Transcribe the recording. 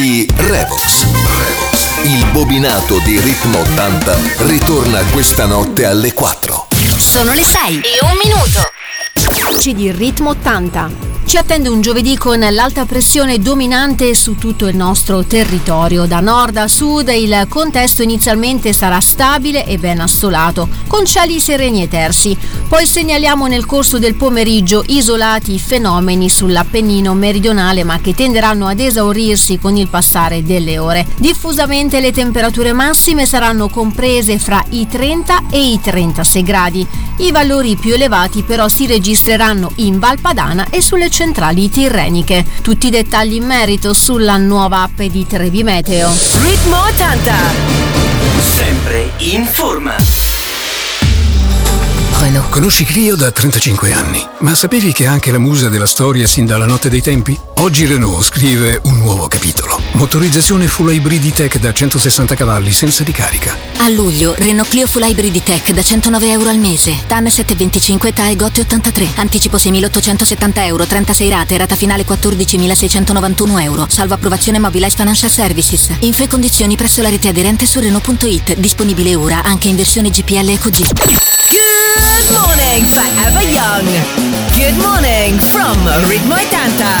Revox. Il bobinato di Ritmo 80 ritorna questa notte alle 4. Sono le 6 e 1 minuto. Di Ritmo 80. Ci attende un giovedì con l'alta pressione dominante su tutto il nostro territorio. Da nord a sud il contesto inizialmente sarà stabile e ben assolato, con cieli sereni e tersi. Poi segnaliamo nel corso del pomeriggio isolati fenomeni sull'Appennino meridionale, ma che tenderanno ad esaurirsi con il passare delle ore. Diffusamente le temperature massime saranno comprese fra i 30 e i 36 gradi. I valori più elevati però si registreranno in Val Padana e sulle centrali tirreniche. Tutti i dettagli in merito sulla nuova app di Trebi Meteo. Ritmo 80. Sempre in forma. Renault. Conosci Clio da 35 anni, ma sapevi che è anche la musa della storia sin dalla notte dei tempi? Oggi Renault scrive un nuovo capitolo. Motorizzazione full hybrid tech da 160 cavalli senza ricarica. A luglio, Renault Clio full hybrid tech da 109 euro al mese. TAN 725, TAE GOT 83. Anticipo 6.870 euro, 36 rate, rata finale 14.691 euro. Salvo approvazione Mobilize Financial Services. Info e condizioni presso la rete aderente su Renault.it. Disponibile ora anche in versione GPL Eco G. Good morning, forever young. Good morning from Ritmo 80.